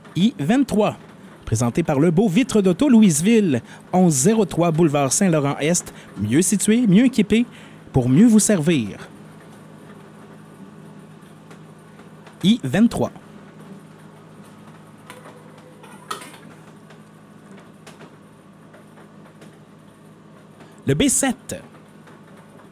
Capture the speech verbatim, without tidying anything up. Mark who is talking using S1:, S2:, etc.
S1: I vingt-trois, présenté par le beau Vitre d'Auto Louisville, onze zéro trois boulevard Saint-Laurent-Est, mieux situé, mieux équipé, pour mieux vous servir. I vingt-trois. Le B sept,